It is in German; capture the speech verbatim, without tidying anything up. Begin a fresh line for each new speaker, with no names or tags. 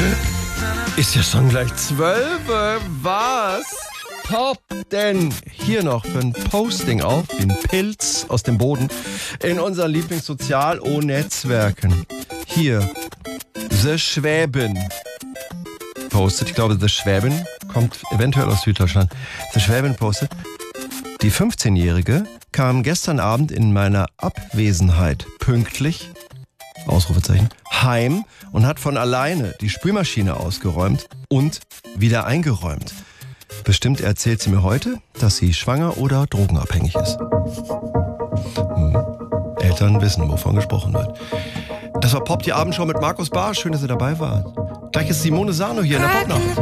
Ist ja schon gleich zwölf. Was? Pop denn hier noch für ein Posting auf, wie ein Pilz aus dem Boden, in unseren Lieblingssozial-O-Netzwerken. Hier, The Schwäben postet, ich glaube The Schwäben kommt eventuell aus Süddeutschland. The Schwäben postet, die fünfzehnjährige kam gestern Abend in meiner Abwesenheit pünktlich, Ausrufezeichen, heim und hat von alleine die Spülmaschine ausgeräumt und wieder eingeräumt. Bestimmt erzählt sie mir heute, dass sie schwanger oder drogenabhängig ist. Hm. Eltern wissen, wovon gesprochen wird. Das war Pop, die Abendshow mit Markus Barsch. Schön, dass ihr dabei wart. Gleich ist Simone Sano hier in der Popnacht.